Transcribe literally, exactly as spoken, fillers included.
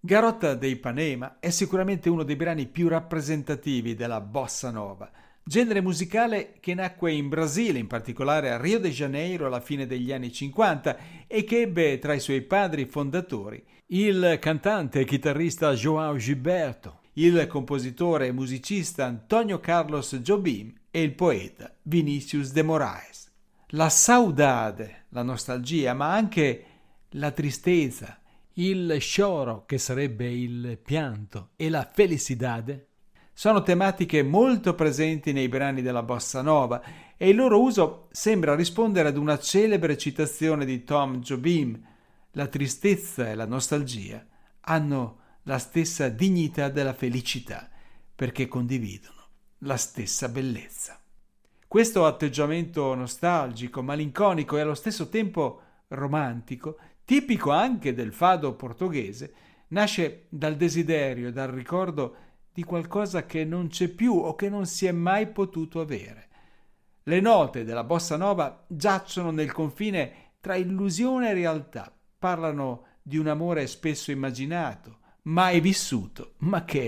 Garota de Ipanema è sicuramente uno dei brani più rappresentativi della bossa nova, genere musicale che nacque in Brasile, in particolare a Rio de Janeiro alla fine degli anni cinquanta e che ebbe tra i suoi padri fondatori il cantante e chitarrista João Gilberto, il compositore e musicista Antonio Carlos Jobim e il poeta Vinícius de Moraes. La saudade, la nostalgia, ma anche la tristezza, il choro, che sarebbe il pianto, e la felicidade sono tematiche molto presenti nei brani della bossa nova e il loro uso sembra rispondere ad una celebre citazione di Tom Jobim: la tristezza e la nostalgia hanno la stessa dignità della felicità perché condividono la stessa bellezza. Questo atteggiamento nostalgico, malinconico e allo stesso tempo romantico, tipico anche del fado portoghese, nasce dal desiderio e dal ricordo di qualcosa che non c'è più o che non si è mai potuto avere. Le note della bossa nova giacciono nel confine tra illusione e realtà, parlano di un amore spesso immaginato, mai vissuto, ma che